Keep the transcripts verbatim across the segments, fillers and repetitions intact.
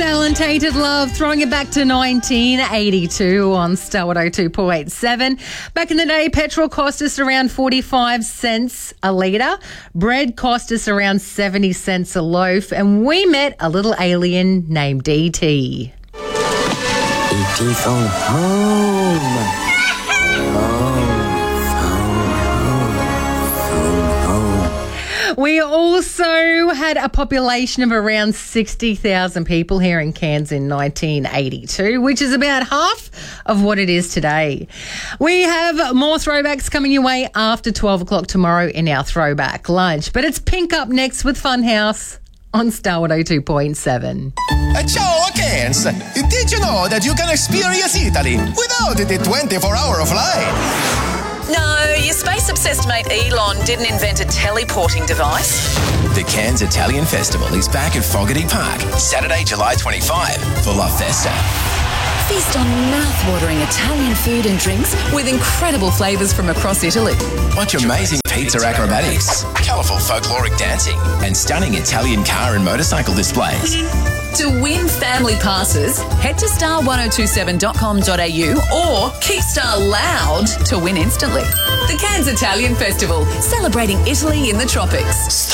Alan Tainted Love, throwing it back to nineteen eighty-two on Star one oh two point eight seven. Back in the day, petrol cost us around forty-five cents a litre. Bread cost us around seventy cents a loaf. And we met a little alien named E T E T phone home. We also had a population of around sixty thousand people here in Cairns in nineteen eighty-two, which is about half of what it is today. We have more throwbacks coming your way after twelve o'clock tomorrow in our throwback lunch. But it's Pink up next with Funhouse on Star one oh two point seven. Ciao, Cairns! Did you know that you can experience Italy without the twenty-four hour flight? No, your space-obsessed mate Elon didn't invent a teleporting device. The Cairns Italian Festival is back at Fogarty Park, Saturday, July twenty-fifth for La Festa. Feast on mouth-watering Italian food and drinks with incredible flavours from across Italy. Watch amazing pizza acrobatics, colourful folkloric dancing, and stunning Italian car and motorcycle displays. To win family passes, head to star one oh two seven dot com dot a u or keep Star loud to win instantly. The Cairns Italian Festival, celebrating Italy in the tropics.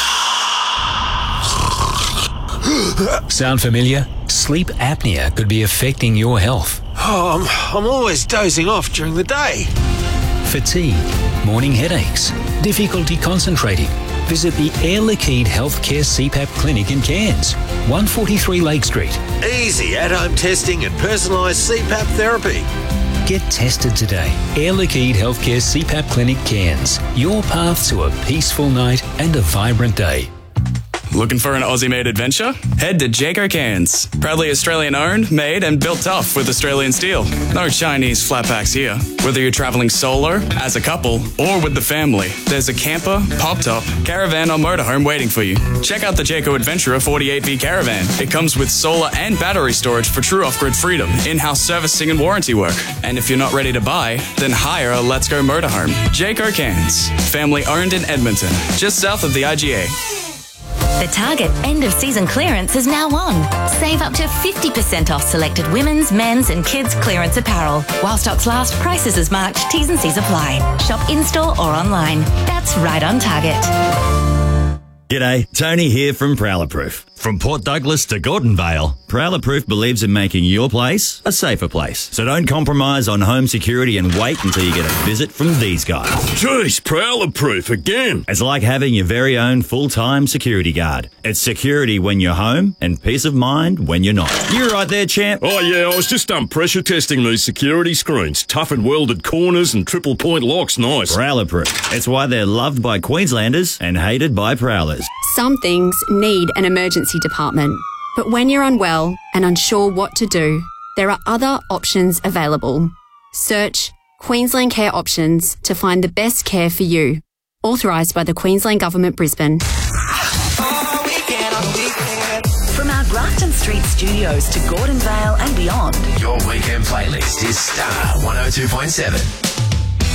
Sound familiar? Sleep apnea could be affecting your health. Oh, I'm, I'm always dozing off during the day. Fatigue, morning headaches, difficulty concentrating. Visit the Air Liquide Healthcare C PAP Clinic in Cairns, one forty-three Lake Street. Easy at-home testing and personalised C PAP therapy. Get tested today. Air Liquide Healthcare C PAP Clinic Cairns. Your path to a peaceful night and a vibrant day. Looking for an Aussie-made adventure? Head to Jayco Cairns. Proudly Australian-owned, made and built tough with Australian steel. No Chinese flatbacks here. Whether you're travelling solo, as a couple, or with the family, there's a camper, pop-top, caravan or motorhome waiting for you. Check out the Jayco Adventurer forty-eight V Caravan. It comes with solar and battery storage for true off-grid freedom, in-house servicing and warranty work. And if you're not ready to buy, then hire a Let's Go motorhome. Jayco Cairns. Family-owned in Edmonton, just south of the I G A. The Target end-of-season clearance is now on. Save up to fifty percent off selected women's, men's and kids' clearance apparel. While stocks last, prices as marked, T's and C's apply. Shop in-store or online. That's right on Target. G'day, Tony here from Prowler Proof. From Port Douglas to Gordon Vale, Prowler Proof believes in making your place a safer place. So don't compromise on home security and wait until you get a visit from these guys. Jeez, Prowler Proof again. It's like having your very own full-time security guard. It's security when you're home and peace of mind when you're not. You're right there, champ. Oh yeah, I was just um, pressure testing these security screens. Tough and welded corners and triple point locks, nice. Prowler Proof. It's why they're loved by Queenslanders and hated by Prowlers. Some things need an emergency department, but when you're unwell and unsure what to do, there are other options available. Search Queensland Care Options to find the best care for you. Authorised by the Queensland Government, Brisbane. From our Grafton Street studios to Gordon Vale and beyond, Your weekend playlist is Star one oh two point seven.